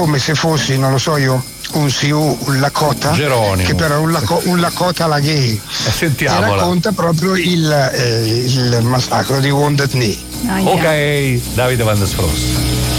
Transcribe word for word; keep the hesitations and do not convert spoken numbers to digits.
come se fossi, non lo so io, un Sioux, un Lakota, Geronimo. che però è un, Laco, un Lakota alla gay. Eh, sentiamola. E racconta proprio il, eh, il massacro di Wounded Knee. Ah, yeah. Ok, Davide Van der Spross.